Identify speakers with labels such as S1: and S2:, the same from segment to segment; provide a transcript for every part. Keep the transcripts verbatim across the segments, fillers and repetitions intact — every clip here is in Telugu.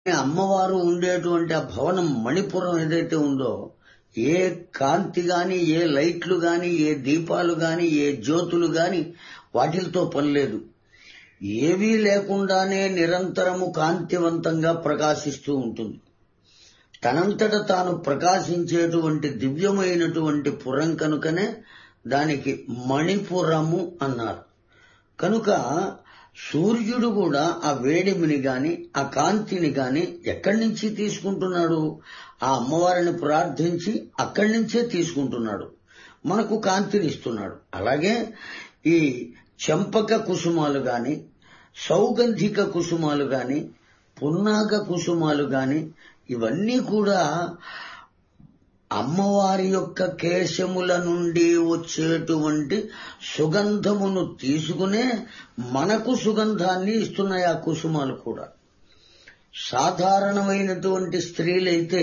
S1: అమ్మవారు ఉండేటువంటి ఆ భవనం మణిపురం ఏదైతే ఉందో, ఏ కాంతి గాని, ఏ లైట్లు గాని, ఏ దీపాలు గాని, ఏ జ్యోతులు గాని వాటితో పని లేదు. ఏవీ లేకుండానే నిరంతరము కాంతివంతంగా ప్రకాశిస్తూ ఉంటుంది. తనంతట తాను ప్రకాశించేటువంటి దివ్యమైనటువంటి పురం కనుకనే దానికి మణిపురము అన్నారు. కనుక సూర్యుడు కూడా ఆ వేడిమిని గాని, ఆ కాంతిని గాని ఎక్కడి నుంచి తీసుకుంటున్నాడు? ఆ అమ్మవారిని ప్రార్థించి అక్కడి నుంచే తీసుకుంటున్నాడు, మనకు కాంతిని ఇస్తున్నాడు. అలాగే ఈ చంపక కుసుమాలు గాని, సౌగంధిక కుసుమాలు గాని, పున్నాగ కుసుమాలు గాని ఇవన్నీ కూడా అమ్మవారి యొక్క కేశముల నుండి వచ్చేటువంటి సుగంధమును తీసుకునే మనకు సుగంధాన్ని ఇస్తున్నాయి ఆ కుసుమాలు కూడా. సాధారణమైనటువంటి స్త్రీలైతే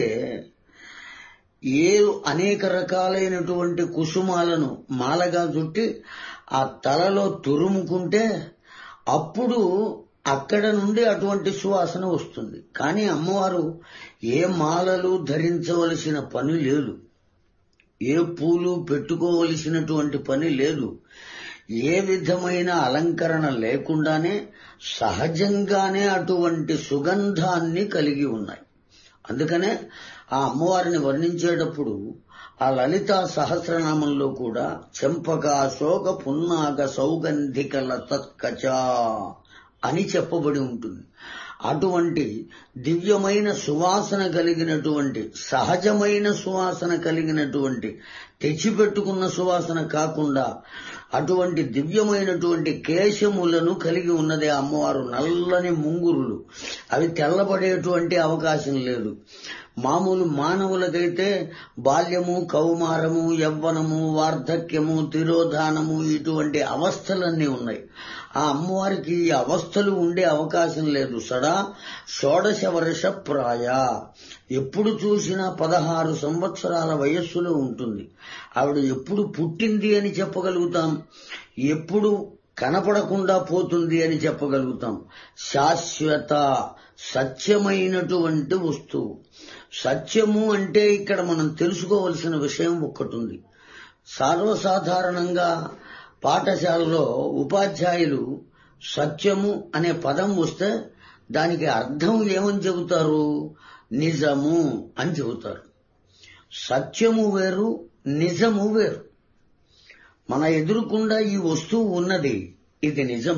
S1: ఏ అనేక రకాలైనటువంటి కుసుమాలను మాలగా చుట్టి ఆ తలలో తురుముకుంటే అప్పుడు అక్కడ నుండి అటువంటి సువాసన వస్తుంది. కానీ అమ్మవారు ఏ మాలలు ధరించవలసిన పని లేదు, ఏ పూలు పెట్టుకోవలసినటువంటి పని లేదు, ఏ విధమైన అలంకరణ లేకుండానే సహజంగానే అటువంటి సుగంధాన్ని కలిగి ఉన్నాయి. అందుకనే ఆ అమ్మవారిని వర్ణించేటప్పుడు ఆ లలితా సహస్రనామంలో కూడా చెంపక శోక పున్నాగ సౌగంధికల తత్కచ అని చెప్పబడి ఉంటుంది. అటువంటి దివ్యమైన సువాసన కలిగినటువంటి, సహజమైన సువాసన కలిగినటువంటి, తెచ్చిపెట్టుకున్న సువాసన కాకుండా అటువంటి దివ్యమైనటువంటి కేశములను కలిగి ఉన్నదే అమ్మవారు. నల్లని ముంగురులు, అవి తెల్లబడేటువంటి అవకాశం లేదు. మామూలు మానవులకైతే బాల్యము, కౌమారము, యవ్వనము, వార్ధక్యము, తిరోధానము ఇటువంటి అవస్థలన్నీ ఉన్నాయి. ఆ అమ్మవారికి ఈ అవస్థలు ఉండే అవకాశం లేదు. సదా షోడశ వర్ష ప్రాయ, ఎప్పుడు చూసినా పదహారు సంవత్సరాల వయస్సులో ఉంటుంది. ఆవిడ ఎప్పుడు పుట్టింది అని చెప్పగలుగుతాం, ఎప్పుడు కనపడకుండా పోతుంది అని చెప్పగలుగుతాం. శాశ్వత, సత్యమైనటువంటి వస్తువు. సత్యము అంటే ఇక్కడ మనం తెలుసుకోవలసిన విషయం ఒక్కటుంది. సర్వసాధారణంగా పాఠశాలలో ఉపాధ్యాయులు సత్యము అనే పదం వస్తే దానికి అర్థం ఏమని చెబుతారు? నిజము అని చెబుతారు. సత్యము వేరు, నిజము వేరు. మన ఎదురుకుండా ఈ వస్తువు ఉన్నది, ఇది నిజం.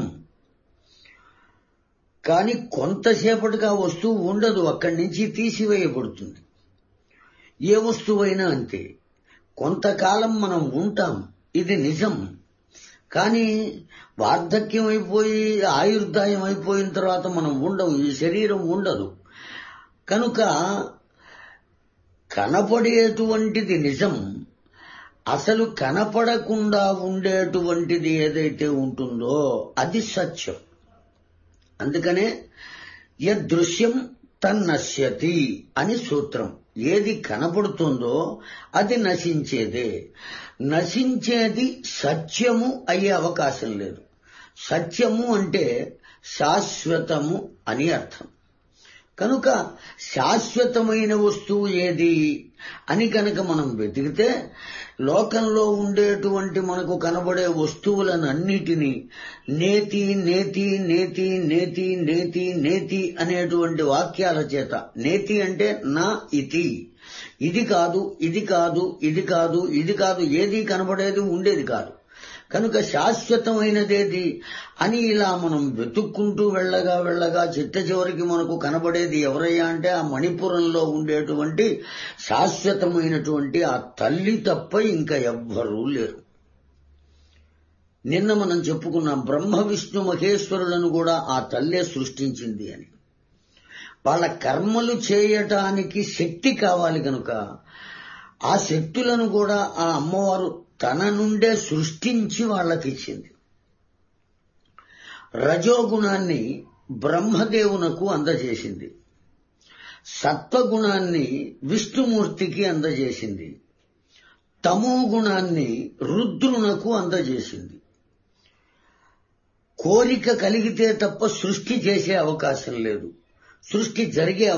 S1: కానీ కొంతసేపటికి ఆ వస్తువు ఉండదు, అక్కడి నుంచి తీసివేయబడుతుంది. ఏ వస్తువైనా అంతే, కొంతకాలం మనం ఉంటాం, ఇది నిజం. కానీ వార్ధక్యం అయిపోయి ఆయుర్దాయం అయిపోయిన తర్వాత మనం ఉండవు, ఈ శరీరం ఉండదు. కనుక కనపడేటువంటిది నిజం, అసలు కనపడకుండా ఉండేటువంటిది ఏదైతే ఉంటుందో అది సత్యం. అందుకనే యదృశ్యం తన్నశ్యతి అని సూత్రం. ఏది కనపడుతుందో అది నశించేదే. నశించేది సత్యము అయ్యే అవకాశం లేదు. సత్యము అంటే శాశ్వతము అని అర్థం. కనుక శాశ్వతమైన వస్తువు ఏది అని కనుక మనం వెతికితే లోకంలో ఉండేటువంటి మనకు కనబడే వస్తువులనన్నిటినీ నేతి నేతి నేతి నేతి నేతి నేతి అనేటువంటి వాక్యాల చేత, నేతి అంటే నా ఇతి, ఇది కాదు ఇది కాదు ఇది కాదు ఇది కాదు, ఏది కనబడేది ఉండేది కాదు. కనుక శాశ్వతమైనదేది అని ఇలా మనం వెతుక్కుంటూ వెళ్ళగా వెళ్ళగా చిట్ట చివరికి మనకు కనబడేది ఎవరయ్యా అంటే ఆ మణిపురంలో ఉండేటువంటి శాశ్వతమైనటువంటి ఆ తల్లి తప్ప ఇంకా ఎవ్వరూ లేరు. నిన్న మనం చెప్పుకున్నాం, బ్రహ్మ విష్ణు మహేశ్వరులను కూడా ఆ తల్లే సృష్టించింది అని. వాళ్ళ కర్మలు చేయటానికి శక్తి కావాలి కనుక ఆ శక్తులను కూడా ఆ అమ్మవారు తన నుండే సృష్టించి వాళ్ళకిచ్చింది. రజోగుణాన్ని బ్రహ్మదేవునకు అందజేసింది, సత్వగుణాన్ని విష్ణుమూర్తికి అందజేసింది, తమో గుణాన్ని రుద్రునకు అందజేసింది. కోరిక కలిగితే తప్ప సృష్టి చేసే అవకాశం లేదు, సృష్టి జరిగే